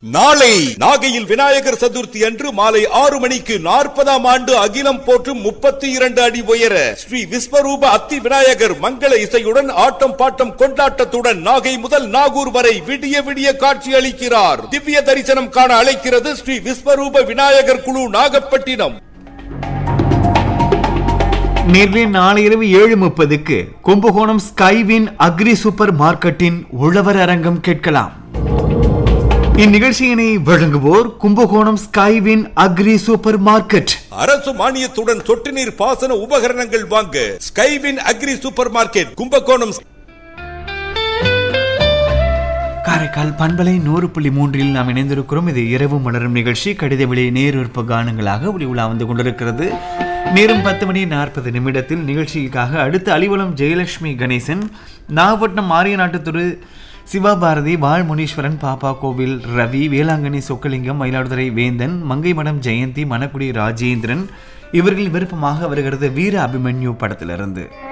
நாளை நாகையில் விநாயகர் சதுர்த்தி அன்று மாலை 6 மணிக்கு 40ஆம் ஆண்டு அகிலம் போற்றும் 32 அடி உயர ஸ்ரீ விஸ்வரூப அத்தி விநாயகர் மங்கள இசையுடன் ஆட்டம் பாட்டம் கொண்டாட்டத்துடன் நாகை முதல் நாகூர் வரை விடிய விடிய காட்சி அளிக்கிறார். திவ்ய தரிசனம் காண அழைக்கிறது ஸ்ரீ விஸ்வரூப விநாயகர் குழு நாகப்பட்டினம். நேர்லே நாளை இரவு 7:30க்கு கும்பகோணம் ஸ்கைவின் அக்ரி சூப்பர் மார்க்கெட்டின் உழவர் அரங்கம் கேட்கலாம். இந்நிகழ்ச்சியினை வழங்குவோர் Kumbakonam Skywin agri super market. அரசு மானியத்துடன் சொட்டு நீர் பாசன உபகரணங்கள் வாங்க Skywin agri super market Kumbakonam. Karaikal பண்பலை 100.3 நாம் இணைந்திருக்கிறோம். இது இரவு மலரும் நிகழ்ச்சி. கடித விலை நேர்விற்ப கானங்களாக ஒளி உலா வந்து கொண்டிருக்கிறது. நேரம் 10:40 நிகழ்ச்சிக்காக அடுத்த அலிவலம் ஜெயலட்சுமி கணேசன், நாகப்பட்டினம் ஆரியநாட்டுத்துறை சிவபாரதி, வாழ்முனீஸ்வரன், பாப்பா கோவில் ரவி, வேளாங்கண்ணி சொக்கலிங்கம், மயிலாடுதுறை வேந்தன், மங்கைமடம் ஜெயந்தி, மணக்குடி ராஜேந்திரன் இவர்கள் விருப்பமாக வருகிறது வீர அபிமன்யு படத்திலிருந்து.